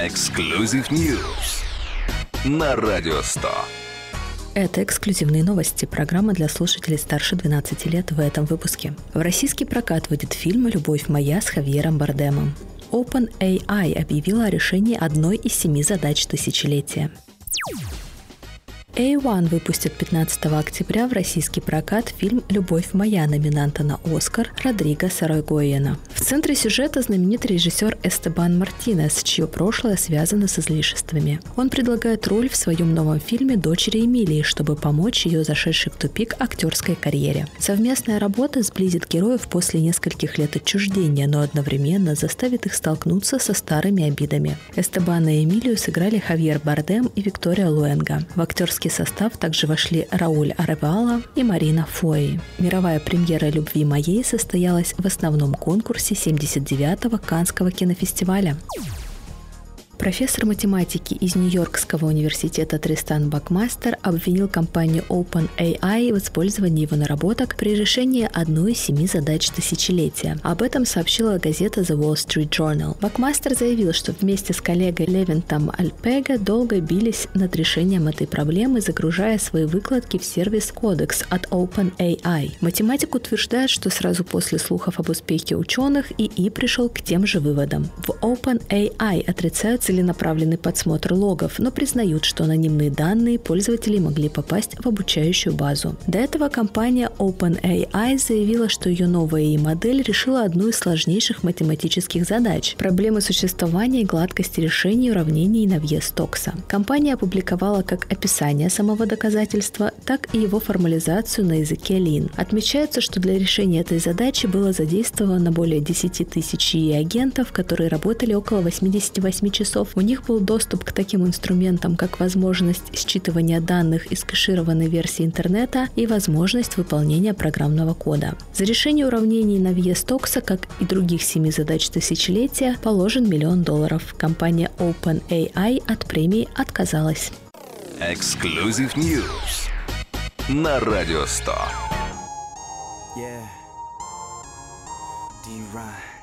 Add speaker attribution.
Speaker 1: Exclusive News на Радио 100.
Speaker 2: Это эксклюзивные новости, программа для слушателей старше 12 лет в этом выпуске. В российский прокат выйдет фильм «Любовь моя» с Хавьером Бардемом. OpenAI объявила о решении одной из 7 задач тысячелетия. A1 выпустит 15 октября в российский прокат фильм «Любовь моя» номинанта на «Оскар» Родриго Соройгоена. В центре сюжета знаменитый режиссер Эстебан Мартинес, чье прошлое связано с излишествами. Он предлагает роль в своем новом фильме дочери Эмилии, чтобы помочь ее зашедшей в тупик актерской карьере. Совместная работа сблизит героев после нескольких лет отчуждения, но одновременно заставит их столкнуться со старыми обидами. Эстебана и Эмилию сыграли Хавьер Бардем и Виктория Луэнга. В актерский состав также вошли Рауль Аревало и Марина Фои. Мировая премьера «Любви моей» состоялась в основном конкурсе 79-го Каннского кинофестиваля. Профессор математики из Нью-Йоркского университета Тристан Бакмастер обвинил компанию OpenAI в использовании его наработок при решении одной из 7 задач тысячелетия. Об этом сообщила газета The Wall Street Journal. Бакмастер заявил, что вместе с коллегой Левинтом Альпега долго бились над решением этой проблемы, загружая свои выкладки в сервис Codex от OpenAI. Математик утверждает, что сразу после слухов об успехе ученых ИИ пришел к тем же выводам. В OpenAI отрицают целенаправленный подсмотр логов, но признают, что анонимные данные пользователей могли попасть в обучающую базу. До этого компания OpenAI заявила, что ее новая ИИ-модель решила одну из сложнейших математических задач – проблемы существования и гладкости решений уравнений Навье-Стокса. Компания опубликовала как описание самого доказательства, так и его формализацию на языке Lean. Отмечается, что для решения этой задачи было задействовано более 10 тысяч ИИ-агентов, которые работали около 88 часов. У них был доступ к таким инструментам, как возможность считывания данных из кэшированной версии интернета и возможность выполнения программного кода. За решение уравнений Навье-Стокса, как и других 7 задач тысячелетия, положен $1 миллион. Компания OpenAI от премии отказалась.
Speaker 1: Exclusive News на Радио 100.
Speaker 3: Yeah. D-Ride.